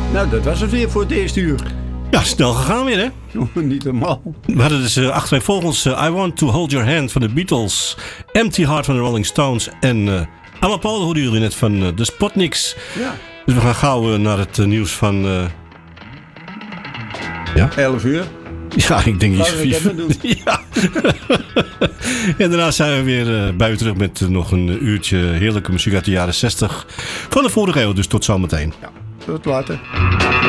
Nou, dat was het weer voor het eerste uur. Ja, snel gegaan weer, hè? Niet normaal. We hadden dus achtereenvolgens I Want To Hold Your Hand van de Beatles, Empty Heart van de Rolling Stones en Amapol hoorden jullie net van de Spotniks. Ja. Dus we gaan gauw naar het nieuws van... 11 uur. Ja, ik denk iets. Laten we dat doen. Ja. En daarna zijn we weer bij u terug met nog een uurtje heerlijke muziek uit de jaren 60 van de vorige eeuw. Dus tot zometeen. Ja, tot later.